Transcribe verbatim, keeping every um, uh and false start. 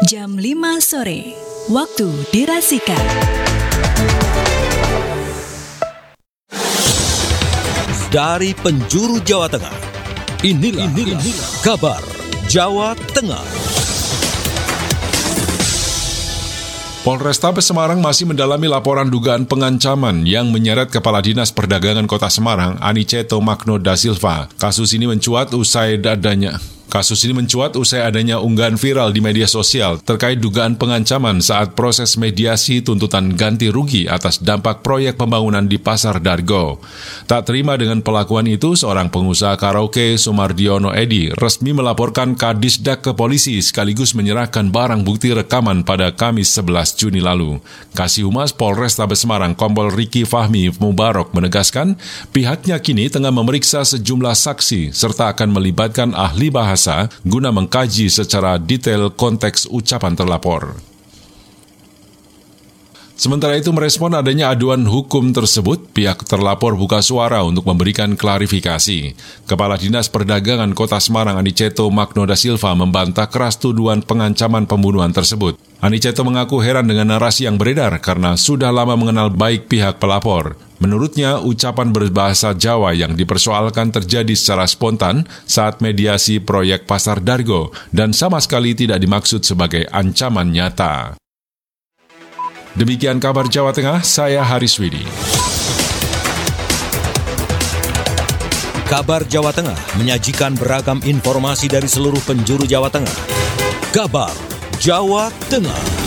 jam lima sore, waktu dirasikan. Dari penjuru Jawa Tengah, inilah, inilah, inilah kabar Jawa Tengah. Polrestabes Semarang masih mendalami laporan dugaan pengancaman yang menyeret Kepala Dinas Perdagangan Kota Semarang, Aniceto Magno da Silva. Kasus ini mencuat usai adanya Kasus ini mencuat usai adanya unggahan viral di media sosial terkait dugaan pengancaman saat proses mediasi tuntutan ganti rugi atas dampak proyek pembangunan di Pasar Dargo. Tak terima dengan pelakuan itu, seorang pengusaha karaoke Sumardiono Edi resmi melaporkan Kadisdak ke polisi sekaligus menyerahkan barang bukti rekaman pada Kamis sebelas Juni lalu. Kasih Humas Polrestabes Semarang Kompol Riki Fahmi Mubarok menegaskan pihaknya kini tengah memeriksa sejumlah saksi serta akan melibatkan ahli bahasa guna mengkaji secara detail konteks ucapan terlapor. Sementara itu, merespon adanya aduan hukum tersebut, pihak terlapor buka suara untuk memberikan klarifikasi. Kepala Dinas Perdagangan Kota Semarang Aniceto Magno da Silva membantah keras tuduhan pengancaman pembunuhan tersebut. Aniceto mengaku heran dengan narasi yang beredar karena sudah lama mengenal baik pihak pelapor. Menurutnya, ucapan berbahasa Jawa yang dipersoalkan terjadi secara spontan saat mediasi proyek Pasar Dargo dan sama sekali tidak dimaksud sebagai ancaman nyata. Demikian kabar Jawa Tengah, saya Haris Widi. Kabar Jawa Tengah menyajikan beragam informasi dari seluruh penjuru Jawa Tengah. Kabar Jawa Tengah.